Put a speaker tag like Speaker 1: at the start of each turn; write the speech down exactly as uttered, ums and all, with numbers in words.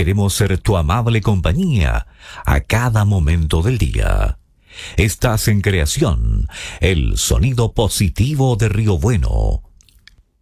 Speaker 1: queremos ser tu amable compañía a cada momento del día. Estás en Creación, el sonido positivo de Río Bueno.